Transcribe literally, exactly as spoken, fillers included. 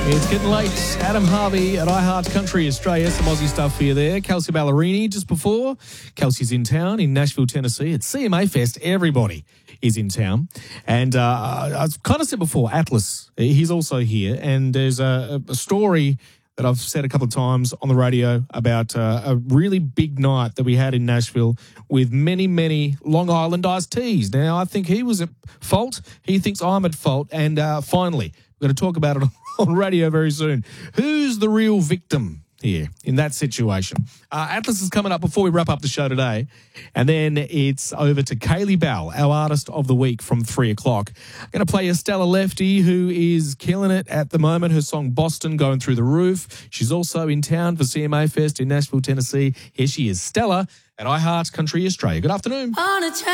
It's getting late. Adam Harvey at iHeart Country Australia. Some Aussie stuff for you there. Kelsey Ballerini just before. Kelsey's in town in Nashville, Tennessee. At C M A Fest, everybody is in town. And uh, I've kind of said before, Atlas, he's also here. And there's a, a story that I've said a couple of times on the radio about uh, a really big night that we had in Nashville with many, many Long Island iced teas. Now, I think he was at fault. He thinks I'm at fault. And uh, finally, we're going to talk about it on radio very soon. Who's the real victim here in that situation? Uh, Atlas is coming up before we wrap up the show today. And then it's over to Kaylee Bell, our Artist of the Week, from three o'clock. I'm going to play Estella Lefty, who is killing it at the moment. Her song Boston going through the roof. She's also in town for C M A Fest in Nashville, Tennessee. Here she is, Stella at iHeart Country Australia. Good afternoon. On a